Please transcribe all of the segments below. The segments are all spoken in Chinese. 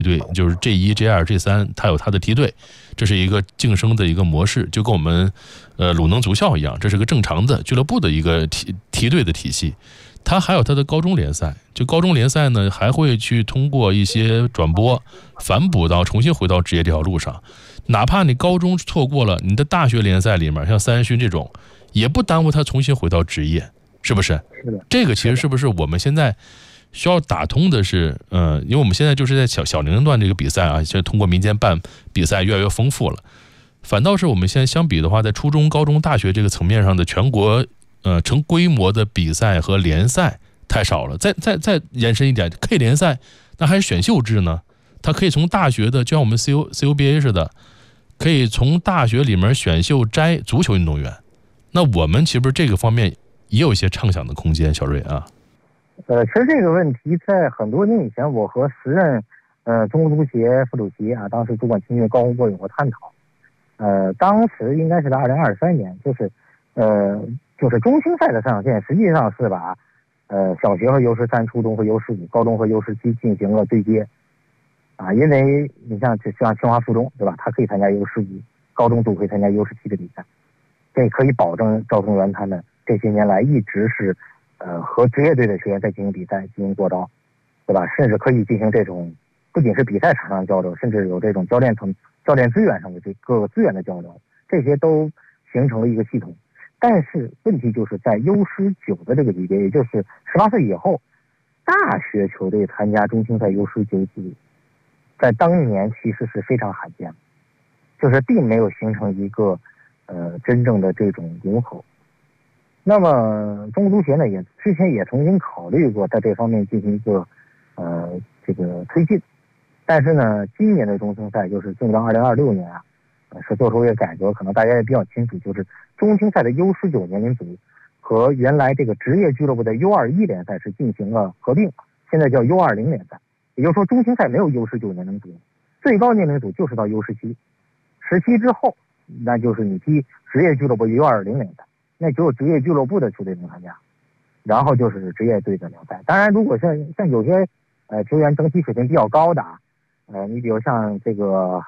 队，就是 J1、J2、J3，它有它的梯队，这是一个晋升的一个模式，就跟我们鲁能足校一样，这是个正常的俱乐部的一个梯队的体系。它还有它的高中联赛，就高中联赛呢，还会去通过一些转播反哺到重新回到职业这条路上。哪怕你高中错过了，你的大学联赛里面像三军这种，也不耽误他重新回到职业，是不是？ 是的。 这个其实是不是我们现在需要打通的是，因为我们现在就是在小龄段这个比赛啊，现在通过民间办比赛越来越丰富了，反倒是我们现在相比的话，在初中、高中、大学这个层面上的全国成规模的比赛和联赛太少了。再延伸一点 ，K 联赛那还是选秀制呢，它可以从大学的，就像我们 CUBA 似的，可以从大学里面选秀摘足球运动员。那我们其实这个方面也有一些畅想的空间，小瑞啊。 其实这个问题在很多年以前，我和时任中国足协副主席啊，当时主管青训高洪波有过探讨。当时应该是在2023年，就是中青赛的上线，实际上是把小学和 U13、初中和 U15、高中和 U17进行了对接啊，因为你像清华附中对吧，它可以参加 U15，高中都可以参加 U17的比赛，这可以保证赵宏元他们这些年来一直是和职业队的学员在进行比赛、进行过招，对吧？甚至可以进行这种不仅是比赛场上交流，甚至有这种教练资源上的这各个资源的交流，这些都形成了一个系统。但是问题就是在 U19的这个级别，也就是18岁以后，大学球队参加中青赛 U19级，在当年其实是非常罕见的，就是并没有形成一个真正的这种融合。那么中国足协呢，之前也曾经考虑过在这方面进行一个这个推进，但是呢，今年的中青赛就是进入到2026年啊，是做出一个改革，可能大家也比较清楚，就是中青赛的 U19年龄组和原来这个职业俱乐部的 U21联赛是进行了合并，现在叫 U20联赛，也就是说中青赛没有 U19年龄组，最高年龄组就是到 U17，17之后那就是你踢职业俱乐部 U20联赛，那只有职业俱乐部的球队能参加，然后就是职业队的联赛。当然，如果像有些球员整体水平比较高的你比如像这个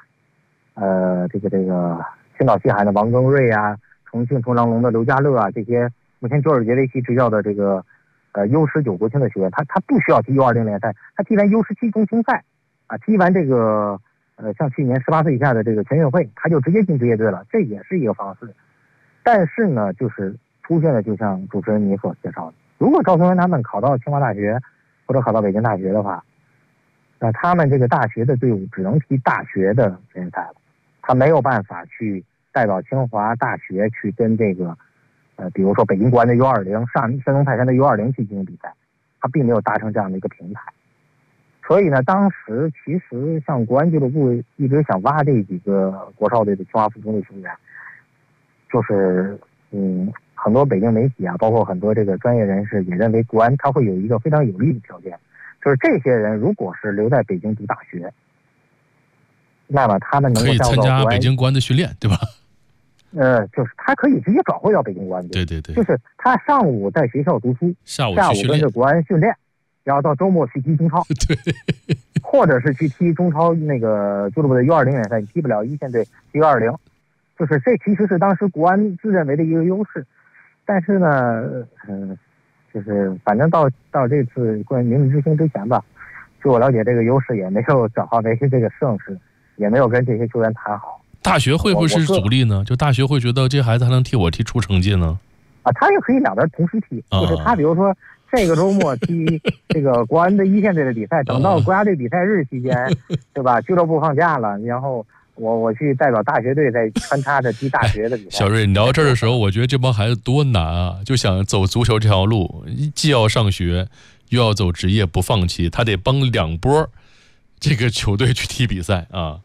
青岛西海的王庚瑞啊，重庆冲浪龙的刘家乐啊，这些目前佐尔杰维奇执教的这个U19国青的球员，他不需要踢 U20联赛，他踢完 U17中青赛啊，踢完这个像去年18岁以下的这个全运会，他就直接进职业队了，这也是一个方式。但是呢，就是出现了就像主持人你所介绍的，如果赵宏元他们考到清华大学或者考到北京大学的话，那他们这个大学的队伍只能踢大学的联赛了，他没有办法去代表清华大学去跟这个比如说北京国安的 U20、山东泰山的 U20去进行比赛，他并没有达成这样的一个平台。所以呢，当时其实像国安俱乐部一直想挖这几个国少队的清华附中的球员，就是很多北京媒体啊，包括很多这个专业人士也认为国安他会有一个非常有利的条件，就是这些人如果是留在北京读大学，那么他们能够可以参加北京国安的训练，对吧？ 就是他可以直接转会到北京国安队， 对， 就是他上午在学校读书， 下午跟着国安训练，然后到周末去踢中超， 对， 或者是去踢中超那个俱乐部的 U20联赛，踢不了一线队踢 U20，就是这其实是当时国安自认为的一个优势。但是呢，就是反正到这次关于明日之星之前吧，据我了解，这个优势也没有找好这些这个盛世，也没有跟这些球员谈好。 大学会不会是阻力呢？就大学会觉得这孩子还能替我踢出成绩呢？ 他也可以两边同时踢，就是他比如说这个周末踢这个国安的一线队的比赛，等到国家队比赛日期间，对吧？俱乐部放假了，然后我去代表大学队再穿插着踢大学的比赛。 小瑞，你聊这儿的时候，我觉得这帮孩子多难啊！就想走足球这条路，既要上学，又要走职业，不放弃，他得帮两波这个球队去踢比赛啊。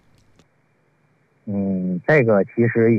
这个其实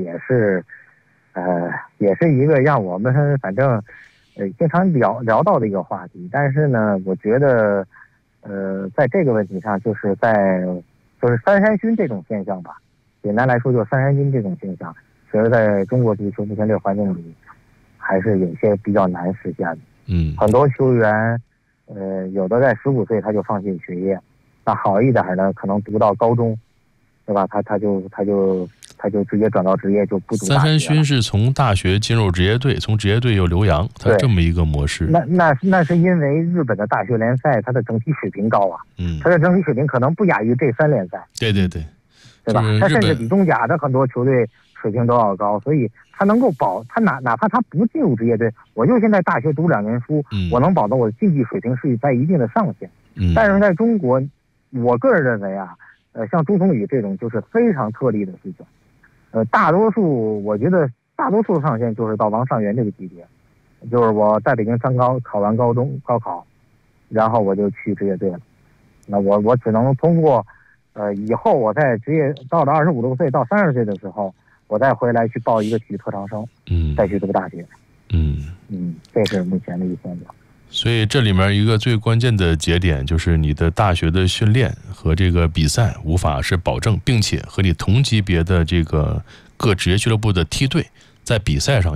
也是一个让我们反正经常聊到的一个话题。但是呢，我觉得在这个问题上，就是三山军这种现象吧，简单来说就是三山军这种现象，其实在中国足球目前这个环境里，还是有些比较难实现的。很多球员有的在15岁他就放弃学业， 那好一点呢，可能读到高中，对吧？他就直接转到职业，就不读大学了。 三山勋是从大学进入职业队，从职业队又留洋，他这么一个模式。 那是因为日本的大学联赛它的整体水平高啊，它的整体水平可能不亚于这3联赛。 对吧？它甚至比中甲的很多球队水平都要高，所以他能够他哪怕他不进入职业队，我就现在大学读2年书，我能保证我的竞技水平是在一定的上限。但是在中国，我个人认为啊，像朱同宇这种就是非常特例的事情。大多数我觉得大多数的上限就是到王上元这个级别，就是我在北京三高考完高考，然后我就去职业队了。那我只能通过以后我在职业到了25多岁到30岁的时候，我再回来去报一个体育特长生，再去读大学。这是目前的一个现状。 所以这里面一个最关键的节点就是你的大学的训练和这个比赛无法是保证，并且和你同级别的这个各职业俱乐部的梯队在比赛上